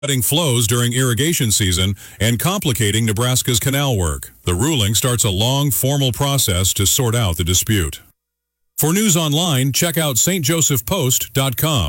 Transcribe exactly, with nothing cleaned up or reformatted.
cutting flows during irrigation season and complicating Nebraska's canal work. The ruling starts a long, formal process to sort out the dispute. For news online, check out S T Joseph Post dot com.